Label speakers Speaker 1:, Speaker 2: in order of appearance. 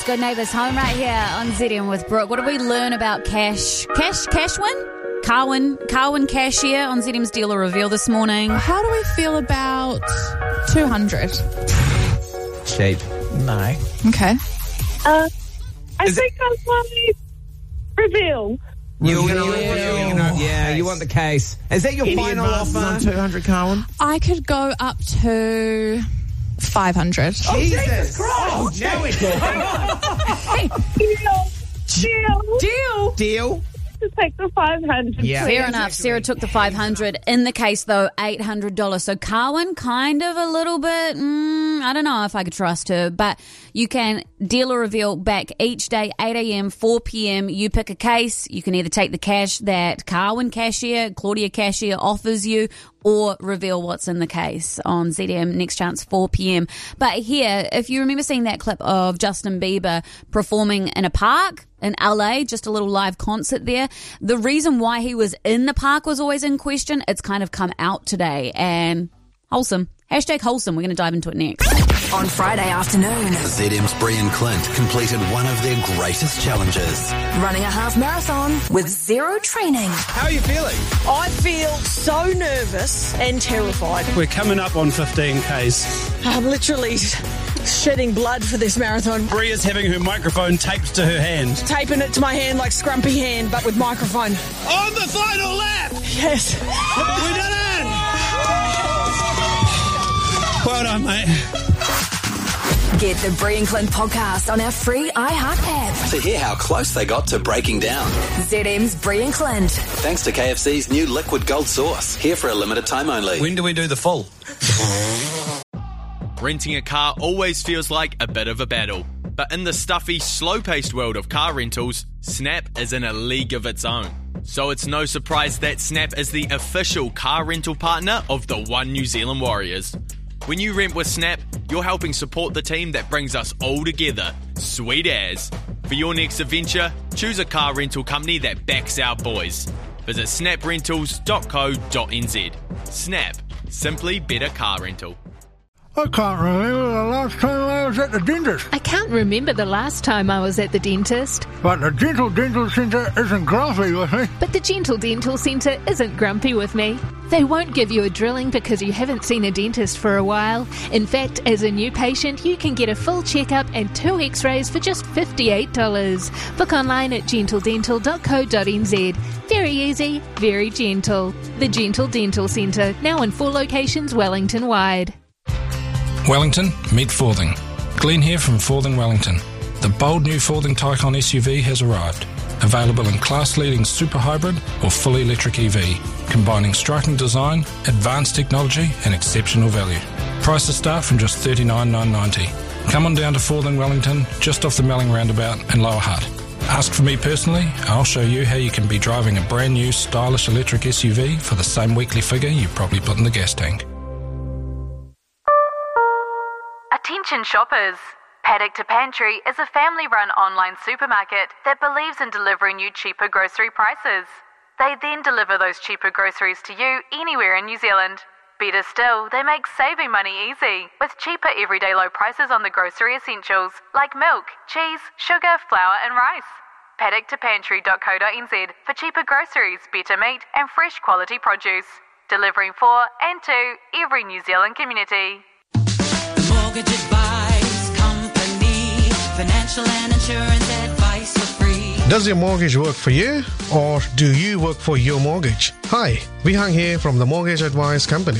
Speaker 1: It's Good Neighbours Home right here on ZM with Brooke. What did we learn about Cashwin? Carwin Cashier on ZM's Dealer Reveal this morning.
Speaker 2: How do we feel about 200?
Speaker 3: Cheap.
Speaker 4: No.
Speaker 2: Okay.
Speaker 5: I think I want reveal.
Speaker 3: You want the case. Is that your
Speaker 4: Any
Speaker 3: final
Speaker 4: advances
Speaker 3: offer?
Speaker 4: on 200, Carwin?
Speaker 2: I could go up to 500.
Speaker 3: Jesus Christ! Now we Deal.
Speaker 5: To take the 500.
Speaker 4: Yeah.
Speaker 1: Fair enough. Sarah took the 500. In the case, though, $800. So Carwin, kind of a little bit, I don't know if I could trust her. But you can Dealer Reveal back each day, 8 a.m., 4 p.m. You pick a case. You can either take the cash that Carwin Cashier, Claudia Cashier offers you, or reveal what's in the case on ZM. Next chance, 4 p.m. But here, if you remember seeing that clip of Justin Bieber performing in a park in LA, just a little live concert there, the reason why he was in the park was always in question. It's kind of come out today, and wholesome. Hashtag wholesome. We're going to dive into it next.
Speaker 6: On Friday afternoon,
Speaker 7: ZM's Brian Clint completed one of their greatest challenges.
Speaker 6: running a half marathon with zero training.
Speaker 3: How are you feeling?
Speaker 8: I feel so nervous and terrified.
Speaker 9: We're coming up on 15Ks.
Speaker 8: I'm literally shedding blood for this marathon.
Speaker 9: Bria's having her microphone taped to her hand.
Speaker 8: Taping it to my hand like Scrumpy hand, but with microphone.
Speaker 9: On the final lap!
Speaker 8: Yes.
Speaker 9: We did it! Well done, mate.
Speaker 6: Get the Brian Clint podcast on our free iHeart app.
Speaker 7: To hear how close they got to breaking down.
Speaker 6: ZM's Brian Clint.
Speaker 7: Thanks to KFC's new liquid gold sauce. Here for a limited time only.
Speaker 9: When do we do the full?
Speaker 10: Renting a car always feels like a bit of a battle. But in the stuffy, slow-paced world of car rentals, Snap is in a league of its own. So it's no surprise that Snap is the official car rental partner of the One New Zealand Warriors. When you rent with Snap, you're helping support the team that brings us all together. Sweet as. For your next adventure, choose a car rental company that backs our boys. Visit snaprentals.co.nz. Snap. Simply better car rental.
Speaker 11: I can't remember the last time I was at the dentist.
Speaker 12: I can't remember the last time I was at the dentist.
Speaker 11: But the Gentle Dental Centre isn't grumpy with me.
Speaker 12: But the Gentle Dental Centre isn't grumpy with me. They won't give you a drilling because you haven't seen a dentist for a while. In fact, as a new patient, you can get a full checkup and 2 x-rays for just $58. Book online at gentledental.co.nz. Very easy, very gentle. The Gentle Dental Centre, now in 4 locations Wellington-wide.
Speaker 13: Wellington, meet Forthing. Glenn here from Forthing Wellington. The bold new Forthing Taycan SUV has arrived. Available in class-leading super hybrid or fully electric EV, combining striking design, advanced technology and exceptional value. Prices start from just $39,990. Come on down to Forthing Wellington, just off the Melling roundabout in Lower Hutt. Ask for me personally, I'll show you how you can be driving a brand new stylish electric SUV for the same weekly figure you probably put in the gas tank.
Speaker 14: Attention shoppers! Paddock to Pantry is a family-run online supermarket that believes in delivering you cheaper grocery prices. They then deliver those cheaper groceries to you anywhere in New Zealand. Better still, they make saving money easy, with cheaper everyday low prices on the grocery essentials like milk, cheese, sugar, flour and rice. Paddock2pantry.co.nz for cheaper groceries, better meat and fresh quality produce. Delivering for and to every New Zealand community.
Speaker 15: Mortgage Advice Company. Financial and insurance advice for free.
Speaker 16: Does your mortgage work for you, or do you work for your mortgage? Hi, Vihang here from the Mortgage Advice Company.